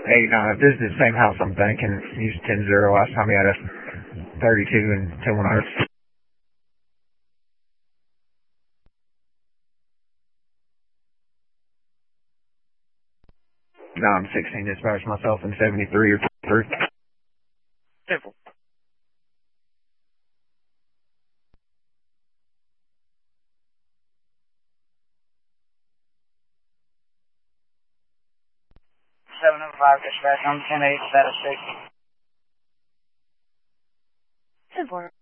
Hey, if this is the same house I'm thinking, use 10-0. Last time we had a 32 and 10-100. No, I'm 16 dispatch myself in 73 or 3. Simple. Seven and five dispatch. I'm 10-8 status 6. 10-4.